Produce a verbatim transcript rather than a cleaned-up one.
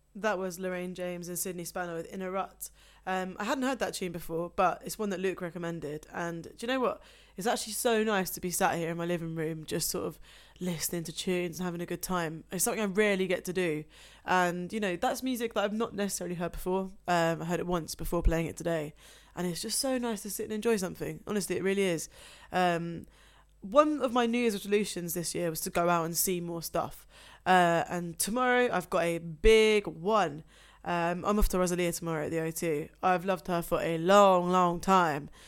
That was Lorraine James and Sydney Spanner with In a Rut. Um, I hadn't heard that tune before, but it's one that Luke recommended. And do you know what? It's actually so nice to be sat here in my living room, just sort of listening to tunes and having a good time. It's something I rarely get to do. And, you know, that's music that I've not necessarily heard before. Um, I heard it once before playing it today. And it's just so nice to sit and enjoy something. Honestly, it really is. Um, one of my New Year's resolutions this year was to go out and see more stuff. Uh, and tomorrow I've got a big one. Um, I'm off to Rosalia tomorrow at the O two. I've loved her for a long, long time.